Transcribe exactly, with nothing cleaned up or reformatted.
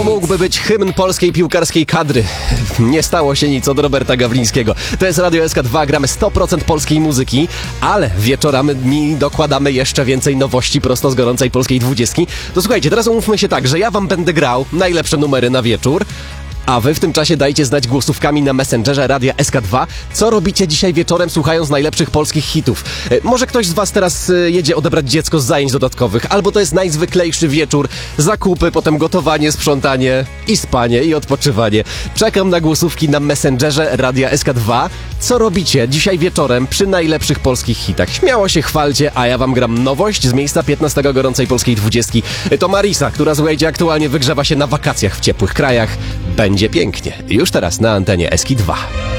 To mógłby być hymn polskiej piłkarskiej kadry. Nie stało się nic od Roberta Gawlińskiego. To jest Radio S K dwa, gramy sto procent polskiej muzyki, ale wieczorami dokładamy jeszcze więcej nowości prosto z gorącej polskiej dwudziestki. To słuchajcie, teraz umówmy się tak, że ja wam będę grał najlepsze numery na wieczór, a wy w tym czasie dajcie znać głosówkami na Messengerze Radia S K dwa, co robicie dzisiaj wieczorem, słuchając najlepszych polskich hitów. E, może ktoś z was teraz e, jedzie odebrać dziecko z zajęć dodatkowych, albo to jest najzwyklejszy wieczór, zakupy, potem gotowanie, sprzątanie i spanie i odpoczywanie. Czekam na głosówki na Messengerze Radia S K dwa. Co robicie dzisiaj wieczorem przy najlepszych polskich hitach? Śmiało się chwalcie, a ja wam gram nowość z miejsca piętnastego gorącej polskiej dwudziestki. To Marisa, która, słuchajcie, aktualnie wygrzewa się na wakacjach w ciepłych krajach. Będzie pięknie. Już teraz na antenie S K dwa.